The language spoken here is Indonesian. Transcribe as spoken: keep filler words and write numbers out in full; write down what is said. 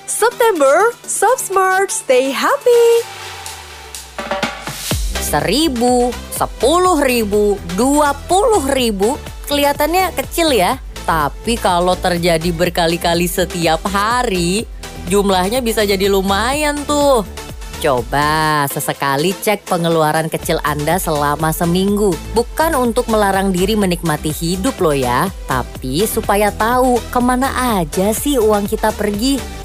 September, Shop Smart, stay happy. Seribu, sepuluh ribu, dua puluh ribu, kelihatannya kecil ya. Tapi kalau terjadi berkali-kali setiap hari, jumlahnya bisa jadi lumayan tuh. Coba sesekali cek pengeluaran kecil Anda selama seminggu. Bukan untuk melarang diri menikmati hidup loh ya, tapi supaya tahu kemana aja sih uang kita pergi.